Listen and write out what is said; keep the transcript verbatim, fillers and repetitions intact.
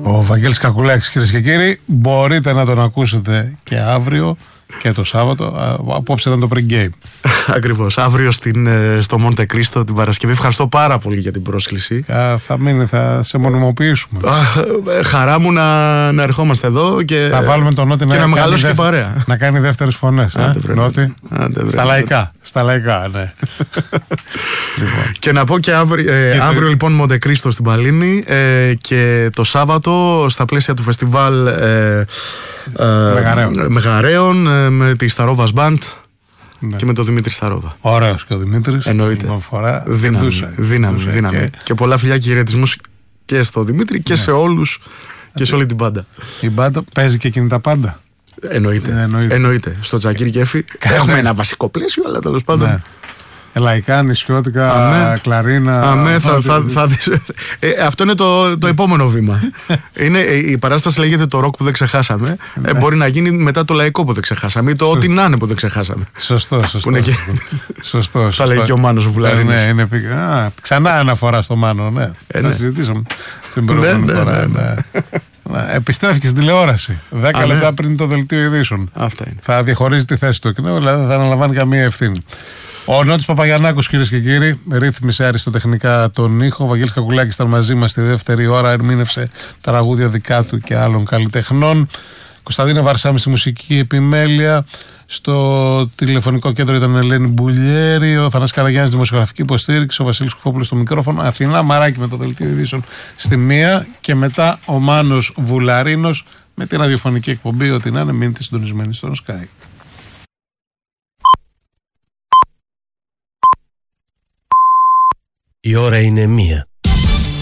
Ο Βαγγέλης Κακουλάκης, κυρίες και κύριοι, μπορείτε να τον ακούσετε και αύριο και το Σάββατο. Απόψε ήταν το pre-game. Ακριβώς. Αύριο στην, στο Μοντε Κρίστο την Παρασκευή. Ευχαριστώ πάρα πολύ για την πρόσκληση. Θα μείνει, θα σε μονιμοποιήσουμε. Χαρά μου να, να ερχόμαστε εδώ και, θα βάλουμε τον Νότι και να, να μεγαλώσει και δεύτερη, παρέα. Να κάνει δεύτερες φωνές. Άντε, ε, Νότι. Άντε, στα λαϊκά. Στα λαϊκά, ναι. Λοιπόν. Και να πω και αύριο, ε, και αύριο λοιπόν Μοντε Κρίστο στην Παλίνη ε, και το Σάββατο στα πλαίσια του φεστιβάλ ε, Μεγαρέων, Μεγαρέων ε, με τη Σταρόβας Μπαντ. Ναι. Και με τον Δημήτρη Σταρόβα. Ωραίος και ο Δημήτρης. Εννοείται. Φορά, δύναμη, δούσε, δύναμη, δούσε δύναμη. Και... και πολλά φιλιά και χαιρετισμούς και στο Δημήτρη και ναι. σε όλους και σε όλη την μπάντα. Η μπάντα παίζει και εκείνη τα πάντα. Εννοείται. Ναι, εννοείται. εννοείται. Στο Τζακίρι Κέφι έχουμε ένα βασικό πλαίσιο, αλλά τέλος πάντων. Ναι. Λαϊκά, νησιώτικα, αμέ, κλαρίνα. Αμέ, θα, θα, θα δεις. Ε, αυτό είναι το, το επόμενο βήμα. Είναι, η παράσταση λέγεται το ροκ που δεν ξεχάσαμε. Ε, μπορεί να γίνει μετά το λαϊκό που δεν ξεχάσαμε ή το ό,τι να είναι που δεν ξεχάσαμε. Σωστό, σωστό. Και... σωστό, θα λέει και ο Μάνος ο Βουλαρίνος. Ναι, είναι... Α, ξανά αναφορά στο Μάνο, ναι. Ε, ναι. Θα συζητήσαμε την προηγούμενη ναι, φορά. Ναι, ναι. Ναι. Επιστρέφει και στην τηλεόραση. Δέκα λεπτά πριν το δελτίο ειδήσεων. Αυτά είναι. Θα διαχωρίζει τη θέση του εκ νέου, δηλαδή δεν θα αναλαμβάνει καμία ευθύνη. Ο Νότης Παπαγιαννάκος, κυρίες και κύριοι, ρύθμισε αριστοτεχνικά τον ήχο. Ο Βαγγέλης Κακουλάκης ήταν μαζί μας τη δεύτερη ώρα, ερμήνευσε τα τραγούδια δικά του και άλλων καλλιτεχνών. Κωνσταντίνα Βαρσάμι στη μουσική επιμέλεια. Στο τηλεφωνικό κέντρο ήταν η Ελένη Μπουλιέρη, ο Θανάσης Καραγιάννης δημοσιογραφική υποστήριξη, ο Βασίλης Κουφόπουλος στο μικρόφωνο, Αθηνά Μαράκη με το δελτίο ειδήσεων στη μία και μετά ο Μάνος Βουλαρίνος με τη ραδιοφωνική εκπομπή. Ό,τι να είναι, μείνετε συντονισμένοι στον Sky. Η ώρα είναι μία.